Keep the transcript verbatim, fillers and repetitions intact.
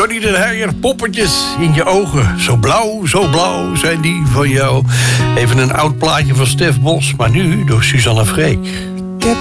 Johnny de Heijer, poppetjes in je ogen. Zo blauw, zo blauw zijn die van jou. Even een oud plaatje van Stef Bos, maar nu door Suzanne Freek.